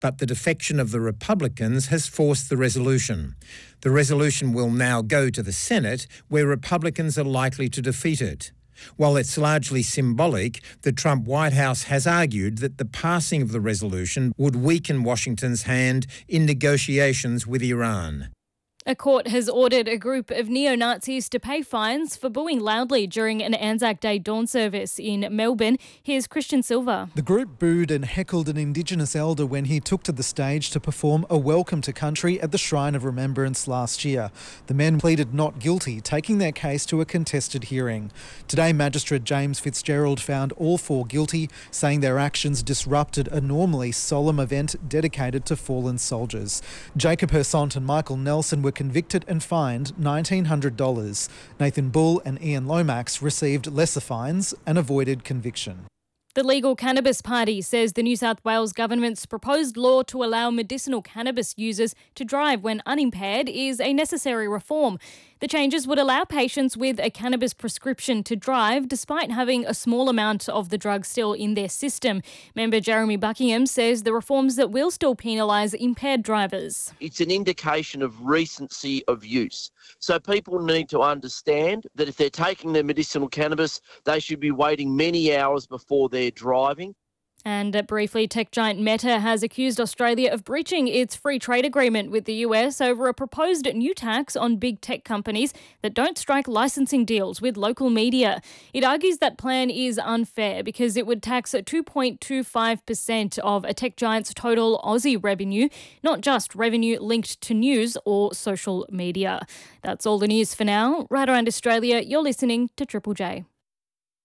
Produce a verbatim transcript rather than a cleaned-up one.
but the defection of the Republicans has forced the resolution. The resolution will now go to the Senate, where Republicans are likely to defeat it. While it's largely symbolic, the Trump White House has argued that the passing of the resolution would weaken Washington's hand in negotiations with Iran. A court has ordered a group of neo-Nazis to pay fines for booing loudly during an Anzac Day dawn service in Melbourne. Here's Christian Silver. The group booed and heckled an Indigenous elder when he took to the stage to perform a welcome to country at the Shrine of Remembrance last year. The men pleaded not guilty, taking their case to a contested hearing. Today, Magistrate James Fitzgerald found all four guilty, saying their actions disrupted a normally solemn event dedicated to fallen soldiers. Jacob Hersont and Michael Nelson were convicted and fined nineteen hundred dollars. Nathan Bull and Ian Lomax received lesser fines and avoided conviction. The Legal Cannabis Party says the New South Wales government's proposed law to allow medicinal cannabis users to drive when unimpaired is a necessary reform. The changes would allow patients with a cannabis prescription to drive despite having a small amount of the drug still in their system. Member Jeremy Buckingham says the reforms that will still penalise impaired drivers. It's an indication of recency of use. So people need to understand that if they're taking their medicinal cannabis, they should be waiting many hours before they're driving. And uh, briefly, tech giant Meta has accused Australia of breaching its free trade agreement with the U S over a proposed new tax on big tech companies that don't strike licensing deals with local media. It argues that plan is unfair because it would tax two point two five percent of a tech giant's total Aussie revenue, not just revenue linked to news or social media. That's all the news for now. Right around Australia, you're listening to Triple J.